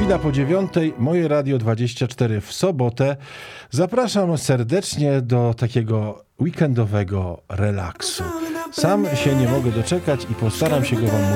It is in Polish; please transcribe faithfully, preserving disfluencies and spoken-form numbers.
Chwila po dziewiątej, moje Radio dwadzieścia cztery w sobotę. Zapraszam serdecznie do takiego weekendowego relaksu. Sam się nie mogę doczekać i postaram się go wam